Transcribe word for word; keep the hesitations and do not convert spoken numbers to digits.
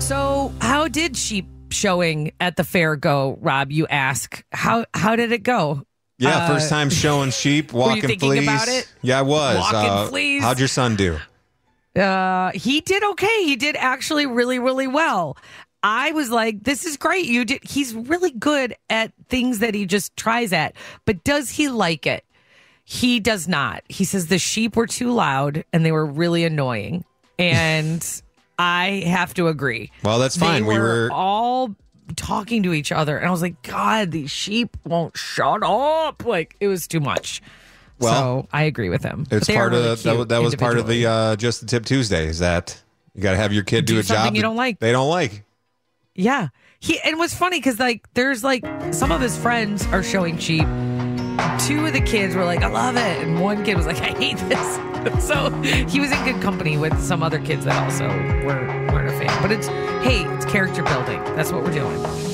So how did sheep showing at the fair go, Rob? You ask. How how did it go? Yeah, Uh, first time showing sheep, walking were you thinking fleas. about it? Yeah, I was. Walking uh, fleas. How'd your son do? Uh, he did okay. He did actually really, really well. I was like, this is great. You did. He's really good at things that he just tries at. But does he like it? He does not. He says the sheep were too loud and they were really annoying. And I have to agree. Well, that's fine. They We were were all talking to each other. And I was like, God, these sheep won't shut up. Like, it was too much. Well, so I agree with him. It's They are part of really the, that, cute that was part of the individually. uh, Just the Tip Tuesday. Is that you got to have your kid do, Do a something job you that don't like. They don't like. Yeah. He and what's funny because like there's like some of his friends are showing sheep. Two of the kids were like, I love it. And one kid was like, I hate this. So he was in good company with some other kids that also were weren't a fan. But it's hey, it's character building. That's what we're doing.